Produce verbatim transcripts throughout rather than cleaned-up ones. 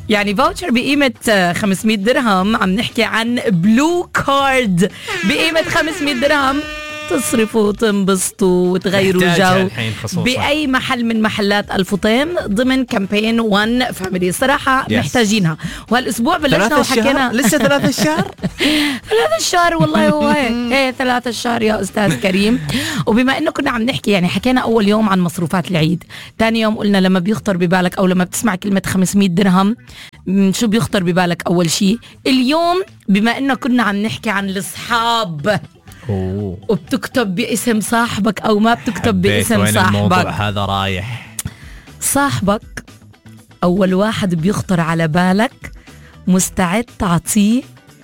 يعني فاوتشر بقيمة خمسمية درهم. عم نحكي عن بلو كارد بقيمة خمسمية درهم، تصرفوا وتنبسطوا وتغيروا جو بأي محل من محلات الفطيم ضمن كامبين وان فاميلي. صراحة yes. محتاجينها. وهالأسبوع بلشنا وحكينا لسه ثلاثة الشهر ثلاثة الشهر والله هو ايه ثلاثة الشهر يا أستاذ كريم. وبما إنه كنا عم نحكي يعني حكينا أول يوم عن مصروفات العيد، تاني يوم قلنا لما بيخطر ببالك أو لما بتسمع كلمة خمسمية درهم شو بيخطر ببالك أول شيء. اليوم بما إنه كنا عم نحكي عن الأصحاب أوه. وبتكتب باسم صاحبك أو ما بتكتب باسم صاحبك، هذا رايح صاحبك أول واحد بيخطر على بالك مستعد تعطيه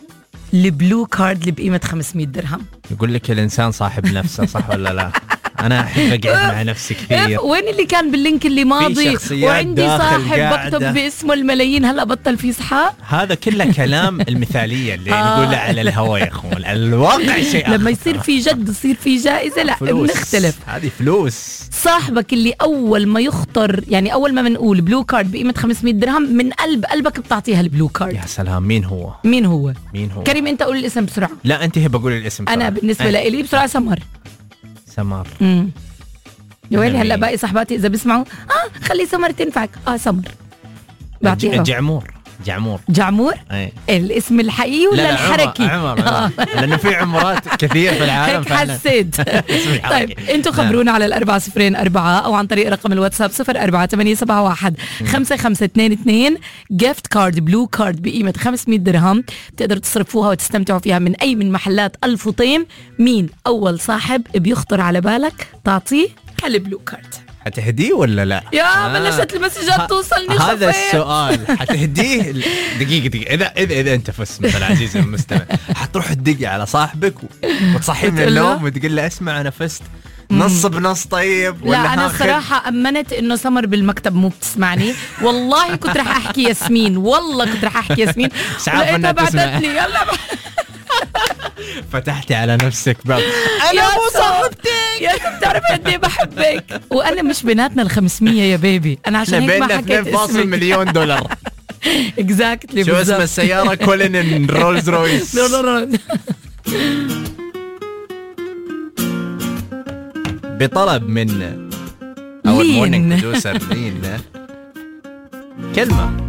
البلو كارد اللي بقيمة خمسمية درهم. يقول لك الإنسان صاحب نفسه، صح ولا لا؟ أنا أحب أقعد مع نفسي كثير. وين اللي كان باللينك اللي ماضي وعندي صاحب بكتب باسمه الملايين هلأ بطل في صحاب؟ هذا كله كلام المثالية اللي آه. نقوله على الهواء يا أخوان. الواقع شيء لما يصير في جد يصير في جائزة لا بنختلف. هذه فلوس. صاحبك اللي أول ما يخطر يعني أول ما بنقول بلو كارد بقيمة خمسمية درهم من قلب قلبك بتعطيها البلو كارد. يا سلام. مين هو؟ مين هو؟ مين هو؟ كريم أنت قول الاسم بسرعة. لا أنت هي بقول الاسم بسرعة. أنا بالنسبة أه. لي بسرعة سمر. سمر. امم يا ويلي هلا باقي صحباتي اذا بيسمعوا اه خلي سمر تنفعك. اه سمر بعطيها جعمور. جعمور جعمور أي. الاسم الحقيقي ولا لا الحركي؟ عمر, عمر. لانه في عمرات كثير في العالم هيك حسيت. طيب انتوا خبرونا على الأربعة صفرين أربعة او عن طريق رقم الواتساب صفر أربعة ثمانية سبعة واحد خمسة خمسة اثنين اثنين. جيفت كارد بلو كارد بقيمة خمسمية درهم بتقدروا تصرفوها وتستمتعوا فيها من اي من محلات الفطيم. مين اول صاحب بيخطر على بالك تعطيه البلو كارد؟ حتهديه ولا لا؟ يا آه. بلشت المسجات توصلني. هذا السؤال. حتهديه دقيقة دقيقة إذا إذا إذا أنت فزت مثلا عزيزي المستمع حتروح تدقي على صاحبك وتصحيه من النوم وتقول له اسمع أنا فزت نص بنص. طيب ولا لا أنا الصراحة أمنت إنه سمر بالمكتب مو بتسمعني. والله كنت رح أحكي ياسمين، والله كنت رح أحكي ياسمين ولقيتها بعتت لي يلا فتحتي على نفسك باب. أنا مو صاحبتك يا أخي بتعرف قد إيه بحبك. وأنا مش بيناتنا الخمسمية يا بيبي. أنا عشان هيك ما حكيت اثنين فاصلة مليون دولار. exactly. شو اسم السيارة؟ كولين رولز رويس. بطلب من أو المورنينج برودوسر لين كلمة